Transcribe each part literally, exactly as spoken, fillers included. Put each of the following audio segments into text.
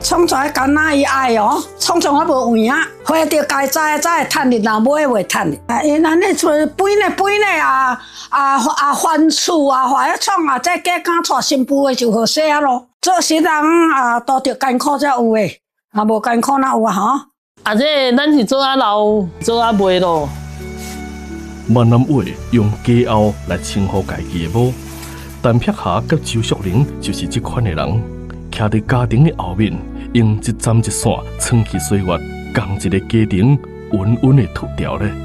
创作干那伊爱哦，创作我无位啊，花着该栽才会趁哩，若买袂趁哩。啊，因安尼做肥呢肥呢啊啊啊翻厝啊，或者创啊，再加减带新妇的就好势啊咯。做新人啊，都着艰苦才有诶，啊无艰苦哪有啊吼？ 啊，这咱是做啊老，做啊卖咯。 闽南话用家后来称呼家己的某，陈碧霞甲周淑玲就是这款的人，徛伫家庭的后面，用一针一线撑起岁月，共一个家庭稳稳的脱掉咧。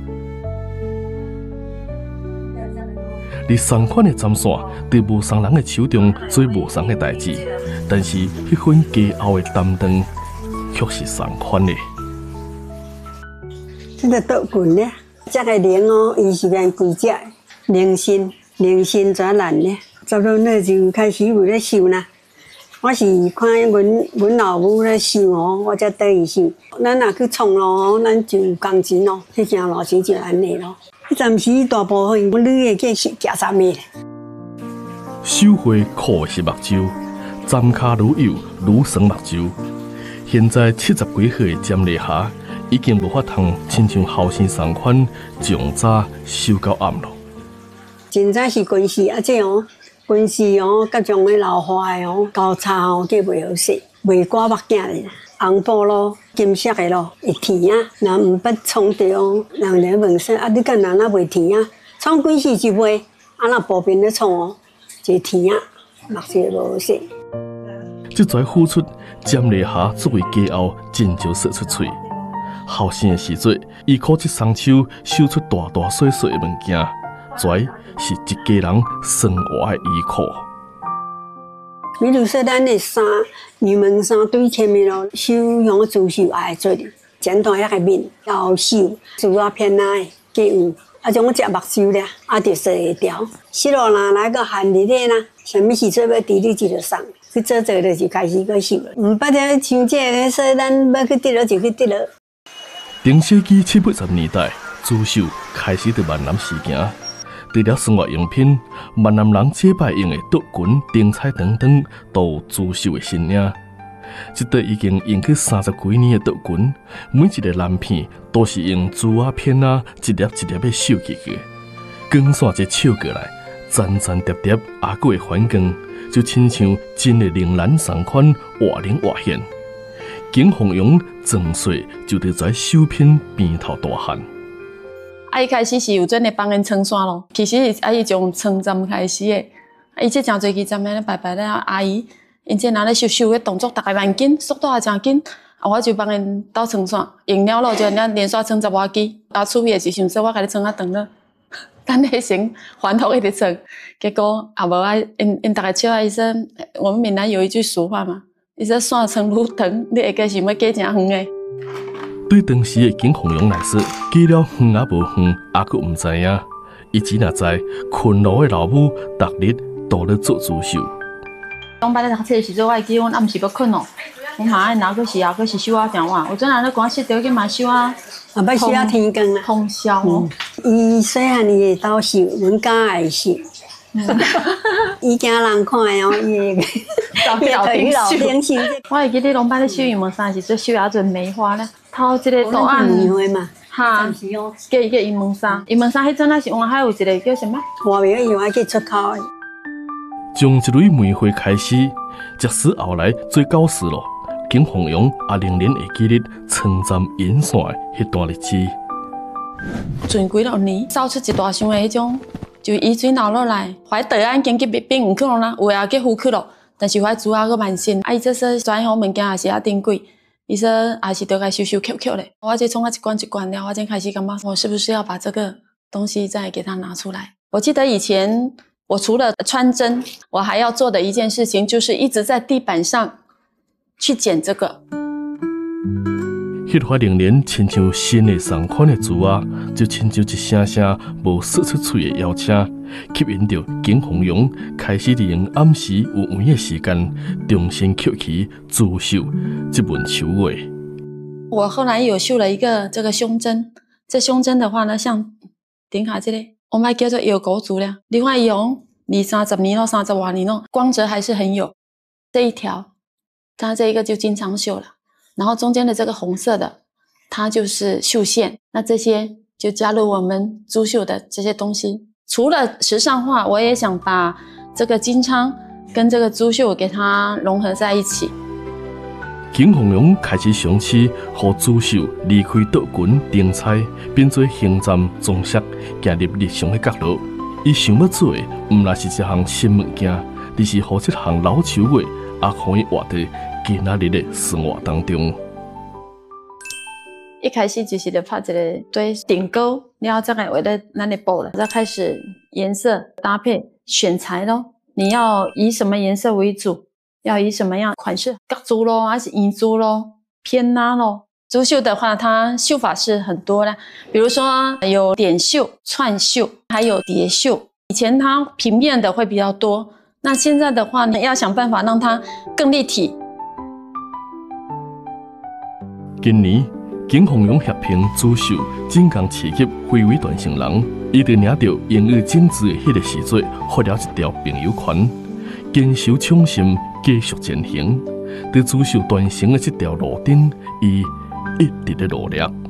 而同款的针线，在无送人的手中做无送的代志，但是迄份家后的担当，却是同款的。 这个倒棍咧，这个铃哦，伊是按规只铃芯，铃芯转烂咧，差不多那就开始有咧绣啦。我是看阮阮老母咧绣哦，我才跟伊绣。咱若去创咯，咱就有工钱咯，迄件路钱就安尼咯。暂时大部分我女的计是夹啥物？ 手绘苦是目睭，针卡愈幼愈酸目睭。现在七十几岁的詹丽霞，已经无法通亲像后生同款，从早绣到暗咯。 真早是关系啊，这哦，关系哦，各种的老花的哦，交叉哦，计袂好势，袂刮目镜的，红布咯，金色的咯，会甜啊，若毋捌创着，人咧问说啊，你干哪那袂甜啊？创几时就袂，啊那步边咧创哦，就甜啊，目色无好势。 这才付出，詹丽霞作为家后，真少说出嘴。后生的时阵，伊靠这双手绣出大大小小的物件，才是一家人生活的依靠。 比如说，咱的衫、入门衫对前面咯，绣用珠绣也会做的，剪短遐个面，后绣珠啊片啊的，皆有。啊，种我食目睭咧，啊，着洗会掉。洗落来来个汗日咧啦，啥物时阵要滴你就着送，去做做了就开始去绣了。毋捌了像这个，所以咱要去滴落就去滴落。 中世纪七八十年代，珠绣开始在闽南时行。除了生活用品，闽南人祭拜用的竹裙、灯彩等等，都有珠绣的身影。这对已经用去三十几年的竹裙，每一个蓝片都是用珠啊片啊一粒一粒的绣起去。光线一照过来，层层叠叠，还佫会反光，就亲像真的铃兰同款，活灵活现。景凤阳装岁就伫在手片边头大汉。 啊，伊开始是有准的帮因撑线咯，其实是啊，伊从撑针开始的，啊，伊这真侪支针咧白白咧，阿姨因这拿咧绣绣的动作大概蛮紧，速度也真紧，啊，我就帮因斗撑线，用了咯就咱连续撑十外支，啊，厝边的时想说我甲你撑啊长了，等你先还头一直撑，结果啊无啊，因因大家笑啊，伊说我们闽南有一句俗话嘛，伊说线撑愈长，你下个想要加真远的。 对当时的景凤阳来说，加了远啊无远，还佫毋知影。伊只若知困劳的老母，逐日都咧做珠绣。 当摆咧读册的时阵，我会记阮暗时要困哦，我妈爱拿个是啊，个是绣啊电话。有阵啊咧赶sit着去买绣啊， 啊，要绣啊天光啦， 通宵哦。 伊细汉伊会斗绣，阮家也会绣。伊惊人看哦，伊会老顶老顶绣。 我会记得拢摆咧绣羽毛衫时，做绣啊阵梅花咧，头一个图案。 嘛， 哈，加一个羽毛衫，羽毛衫迄阵啊是往海有一个叫什么？ 外面个用去出口的。 从一蕊梅花开始，即使后来做教师咯，景凤阳也仍然会记得称赞引线的迄段日子。 存几落年，扫出一大箱的迄种，就雨水流落来，怀倒安经去冰唔去咯啦，有诶也去浮去咯，但是怀珠啊佫蛮新，啊伊这说专项物件也是啊珍贵。伊说也是得该修修 Q Q 嘞，我就从啊一关一关了，我才开始感觉我是不是要把这个东西再给它拿出来。我记得以前我除了穿针，我还要做的一件事情就是一直在地板上去捡这个。 迄块仍然亲像新的同款的珠啊，就亲像一声声无说出嘴的邀请，吸引着景凤阳开始利用暗时有闲的时间，重新捡起珠绣这门手画。 我后来有绣了一个这个胸针，这胸针的话呢，像顶下这个，我们叫做有狗足了。另外用二三十年咯，三十多年咯，光泽还是很有。这一条它这一个就金长绣了，然后中间的这个红色的，它就是绣线。那这些就加入我们珠绣的这些东西。除了时尚化，我也想把这个金昌跟这个珠绣给它融合在一起。 景凤荣开始尝试，让珠绣离开道群灯彩，变做行站装饰，行入日常的角落。伊想要做的，毋若是一项新物件，而是让这项老手艺也可以活在今仔日的生活当中。 一开始就是咧拍一个对顶钩，然后再来画咧咱的布了，再开始颜色搭配选材咯。你要以什么颜色为主？要以什么样款式？角珠咯，还是圆珠咯，偏拉咯？珠绣的话，它绣法是很多的，比如说有点绣、串绣，还有叠绣。以前它平面的会比较多，那现在的话呢，要想办法让它更立体。 今年，景凤荣协平珠绣晋江市级非遗传承人，伊就领着英语精致的迄个时节，发了一条朋友圈，坚守创新，继续前行。在珠绣传承的这条路顶，伊一直在努力。